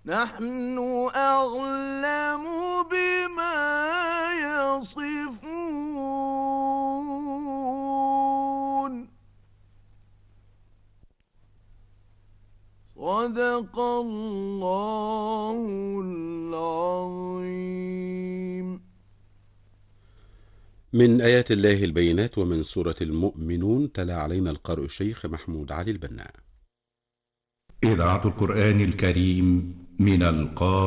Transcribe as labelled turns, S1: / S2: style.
S1: نحن أعلم بما يصفون. صدق الله العظيم.
S2: من آيات الله البينات ومن سورة المؤمنون تلا علينا القارئ الشيخ محمود علي البنا.
S3: إذاعة القرآن الكريم من القاهرة.